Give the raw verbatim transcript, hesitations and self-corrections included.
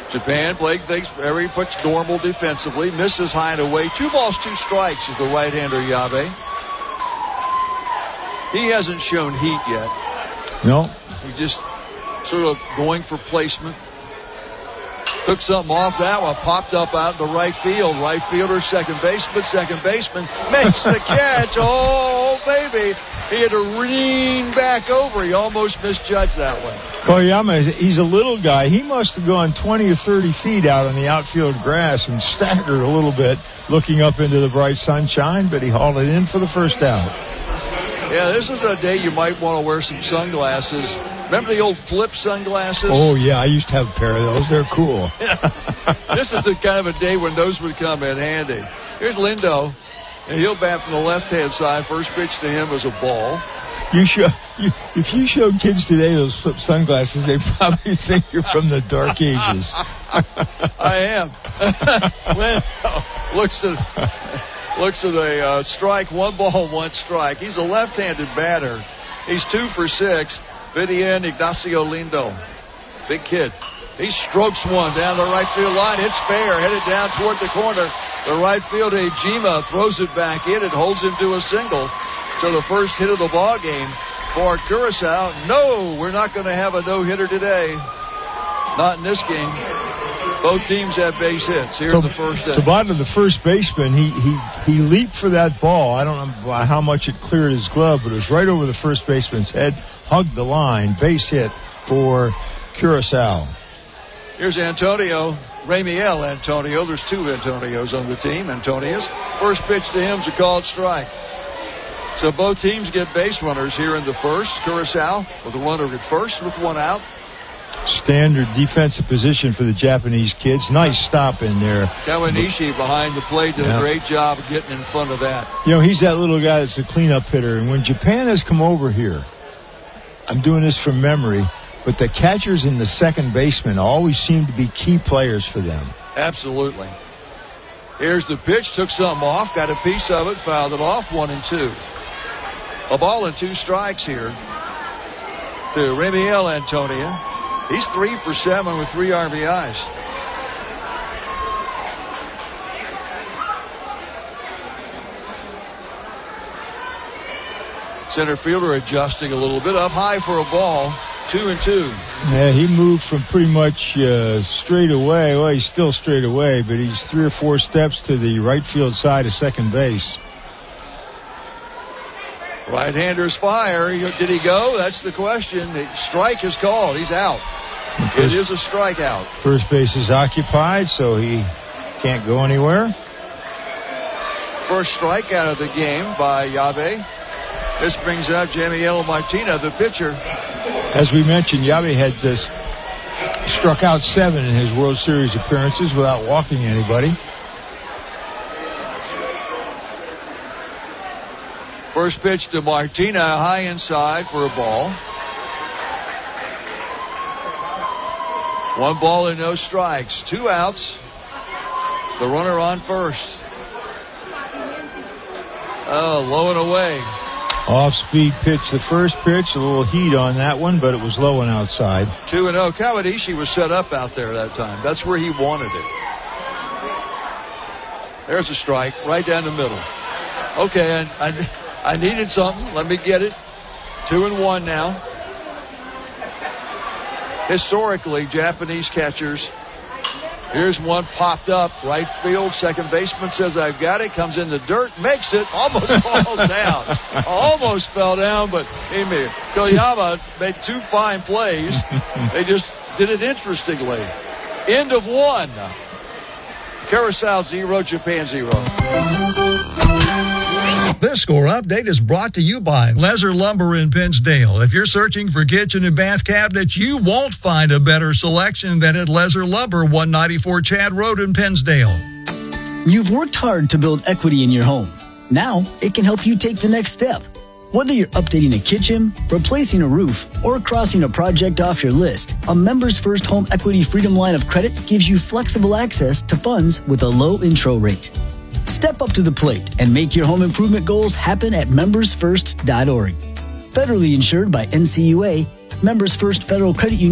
Japan, Blake thinks very much normal defensively. Misses high and away. Two balls, two strikes is the right-hander Yabe. He hasn't shown heat yet. No. He just sort of going for placement. Took something off that one. Popped up out to right field. Right fielder, second baseman. Second baseman makes the catch. Oh, baby. He had to lean back over. He almost misjudged that one. Koyama, he's a little guy. He must have gone twenty or thirty feet out on the outfield grass and staggered a little bit looking up into the bright sunshine, but he hauled it in for the first out. Yeah, this is a day you might want to wear some sunglasses. Remember the old flip sunglasses? Oh, yeah, I used to have a pair of those. They're cool. This is the kind of a day when those would come in handy. Here's Lindo, and he'll bat from the left-hand side. First pitch to him is a ball. You show, you, if you showed kids today those flip sunglasses, they probably think you're from the dark ages. I am. Lindo looks at... Looks at a uh, strike, one ball, one strike. He's a left-handed batter. He's two for six. Vidian Ignacio Lindo. Big kid. He strokes one down the right field line. It's fair. Headed down toward the corner. The right field, Ejima throws it back in and holds him to a single. So the first hit of the ball game for Curacao. No, we're not going to have a no-hitter today. Not in this game. Both teams have base hits here in the first inning. Tabata, the first baseman, he, he he leaped for that ball. I don't know how much it cleared his glove, but it was right over the first baseman's head, hugged the line, base hit for Curacao. Here's Antonio, Ramiel Antonio. There's two Antonios on the team, Antonius. First pitch to him's a called strike. So both teams get base runners here in the first. Curacao with a runner at first with one out. Standard defensive position for the Japanese kids. Nice stop in there. Kawanishi behind the plate did yeah. a great job of getting in front of that. You know, he's that little guy that's a cleanup hitter. And when Japan has come over here, I'm doing this from memory, but the catchers and the second baseman always seem to be key players for them. Absolutely. Here's the pitch. Took something off. Got a piece of it. Fouled it off. One and two. A ball and two strikes here to Ramiel Antonio. He's three for seven with three R B Is. Center fielder adjusting a little bit. Up high for a ball. Two and two. Yeah, he moved from pretty much uh, straight away. Well, he's still straight away, but he's three or four steps to the right field side of second base. Right-handers fire. Did he go? That's the question. The strike is called. He's out. First, it is a strikeout. First base is occupied, so he can't go anywhere. First strikeout of the game by Yabe. This brings up Jamiel Martina, the pitcher. As we mentioned, Yabe had just struck out seven in his World Series appearances without walking anybody. First pitch to Martina, high inside for a ball. One ball and no strikes. Two outs. The runner on first. Oh, low and away. Off-speed pitch, the first pitch. A little heat on that one, but it was low and outside. two and oh. Kawanishi was set up out there that time. That's where he wanted it. There's a strike right down the middle. Okay, and I, I needed something. Let me get it. Two and one now. Historically, Japanese catchers, here's one popped up, right field, second baseman says, I've got it, comes in the dirt, makes it, almost falls down. Almost fell down, but Emi Koyama made two fine plays. They just did it interestingly. End of one. Curacao zero, Japan zero. This score update is brought to you by Lezer Lumber in Pennsdale. If you're searching for kitchen and bath cabinets, you won't find a better selection than at Lezer Lumber, one ninety-four Chad Road in Pennsdale. You've worked hard to build equity in your home. Now it can help you take the next step. Whether you're updating a kitchen, replacing a roof, or crossing a project off your list, a Members First Home Equity Freedom line of credit gives you flexible access to funds with a low intro rate. Step up to the plate and make your home improvement goals happen at members first dot org. Federally insured by N C U A, Members First Federal Credit Union.